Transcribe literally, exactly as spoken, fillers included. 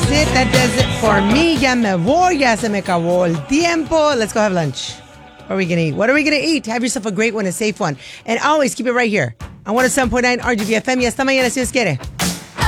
it. That does it for me. Ya me voy. Ya se me acabó el tiempo. Let's go have lunch. What are we going to eat? What are we going to eat? Have yourself a great one, a safe one. And always keep it right here on one oh seven point nine R G V F M. Y hasta mañana si Dios quiere.